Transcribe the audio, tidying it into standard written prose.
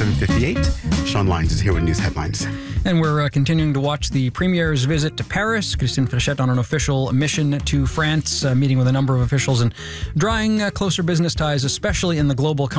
7:58. Sean Lyons is here with news headlines. And we're continuing to watch the Premier's visit to Paris. Christine Frechette on an official mission to France, meeting with a number of officials and drawing closer business ties, especially in the global